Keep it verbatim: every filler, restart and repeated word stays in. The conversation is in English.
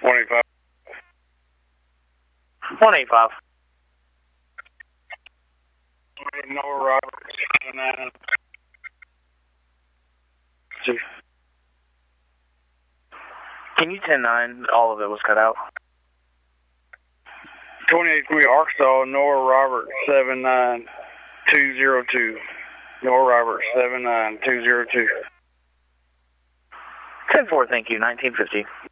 one eighty-five. one eighty-five. Noah Roberts, seven nine. Can you ten nine? All of it was cut out. twenty-eight three Arkansas, Noah Roberts, seven nine two zero two. Noah Roberts, seven nine two zero two. ten four, thank you, nineteen fifty.